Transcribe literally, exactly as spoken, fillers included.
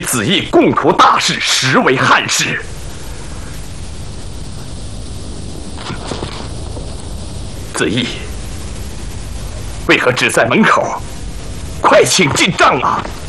子义共图大事，实为汉室。子义，为何只在门口？快请进帐啊！